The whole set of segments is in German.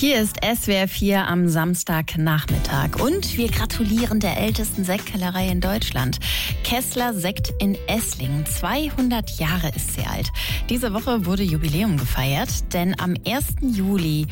Hier ist SWR 4 am Samstagnachmittag und wir gratulieren der ältesten Sektkellerei in Deutschland. Kessler Sekt in Esslingen. 200 Jahre ist sie alt. Diese Woche wurde Jubiläum gefeiert, denn am 1. Juli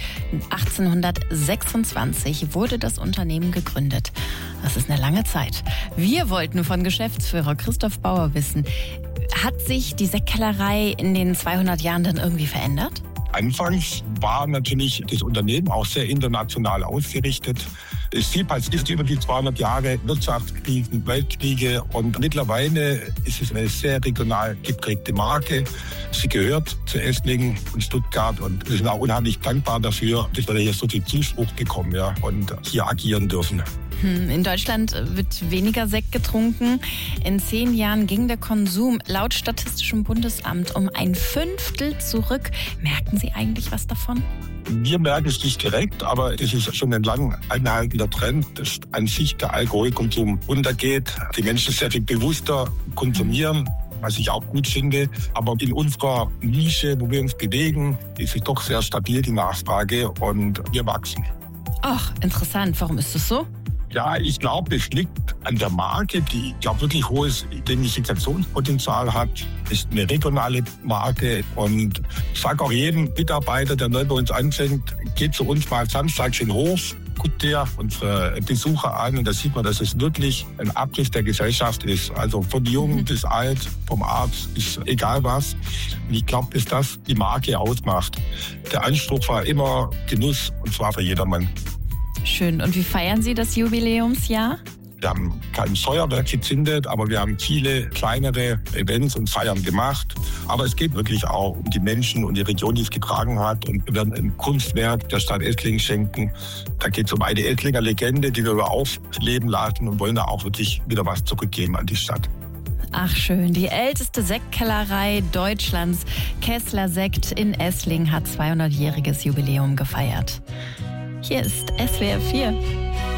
1826 wurde das Unternehmen gegründet. Das ist eine lange Zeit. Wir wollten von Geschäftsführer Christoph Bauer wissen, hat sich die Sektkellerei in den 200 Jahren dann irgendwie verändert? Anfangs war natürlich das Unternehmen auch sehr international ausgerichtet. Es ist über die 200 Jahre Wirtschaftskrisen, Weltkriege und mittlerweile ist es eine sehr regional geprägte Marke. Sie gehört zu Esslingen und Stuttgart und wir sind auch unheimlich dankbar dafür, dass wir hier so viel Zuspruch bekommen und hier agieren dürfen. In Deutschland wird weniger Sekt getrunken. In 10 Jahren ging der Konsum laut Statistischem Bundesamt um 1/5 zurück. Merken Sie eigentlich was davon? Wir merken es nicht direkt, aber es ist schon ein lang anhaltender Trend, dass an sich der Alkoholkonsum runtergeht. Die Menschen sehr viel bewusster konsumieren, was ich auch gut finde. Aber in unserer Nische, wo wir uns bewegen, ist es doch sehr stabil, die Nachfrage, und wir wachsen. Ach, interessant. Warum ist das so? Ja, ich glaube, es liegt an der Marke, die, wirklich hohes Identifikationspotenzial hat. Ist eine regionale Marke und ich sage auch jedem Mitarbeiter, der neu bei uns anfängt, geht zu uns mal samstags in den Hof, guckt der unsere Besucher an und da sieht man, dass es wirklich ein Abriss der Gesellschaft ist. Also von jung bis alt, vom Arzt bis egal was. Und ich glaube, dass das die Marke ausmacht. Der Anspruch war immer Genuss und zwar für jedermann. Schön. Und wie feiern Sie das Jubiläumsjahr? Wir haben kein Feuerwerk gezündet, aber wir haben viele kleinere Events und Feiern gemacht. Aber es geht wirklich auch um die Menschen und die Region, die es getragen hat. Und wir werden ein Kunstwerk der Stadt Esslingen schenken. Da geht es um eine Esslinger Legende, die wir aufleben lassen und wollen da auch wirklich wieder was zurückgeben an die Stadt. Ach schön, die älteste Sektkellerei Deutschlands, Kessler Sekt in Esslingen, hat 200-jähriges Jubiläum gefeiert. Hier ist SWR 4.